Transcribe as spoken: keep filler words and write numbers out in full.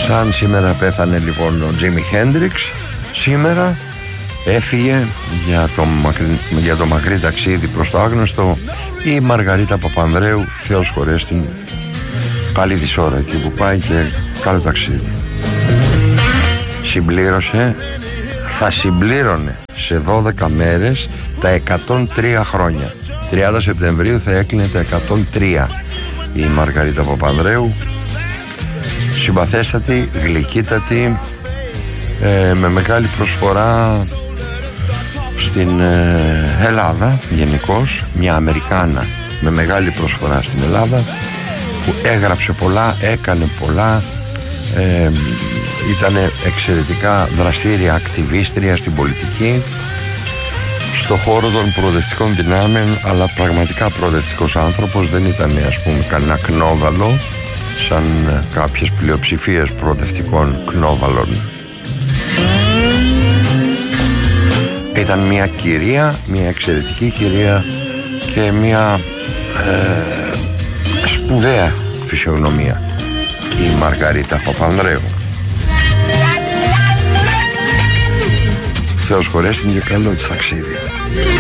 Σαν σήμερα πέθανε λοιπόν ο Τζίμι Χέντριξ, σήμερα έφυγε για το, μακρύ, για το μακρύ ταξίδι προς το άγνωστο η Μαργαρίτα Παπανδρέου, Θεός χωρέσει την, καλή της ώρα εκεί που πάει και καλό ταξίδι. Συμπλήρωσε, θα συμπλήρωνε σε δώδεκα μέρες τα εκατόν τρία χρόνια. τριάντα Σεπτεμβρίου θα έκλεινε τα εκατόν τρία η Μαργαρίτα Παπανδρέου. Συμπαθέστατη, γλυκύτατη, ε, με μεγάλη προσφορά στην ε, Ελλάδα γενικώς, μια Αμερικάνα με μεγάλη προσφορά στην Ελλάδα, που έγραψε πολλά, έκανε πολλά, ε, ήταν εξαιρετικά δραστήρια ακτιβίστρια στην πολιτική, στο χώρο των προοδευτικών δυνάμεων, αλλά πραγματικά προοδευτικός άνθρωπος, δεν ήταν ας πούμε κανένα κνόβαλο σαν κάποιες πλειοψηφίες προοδευτικών κνόβαλων. Ήταν μια κυρία, μια εξαιρετική κυρία και μια ε, σπουδαία φυσιογνωμία η Μαργαρίτα Παπανδρέου. Θεός χωρέσει την και καλό της ταξίδι.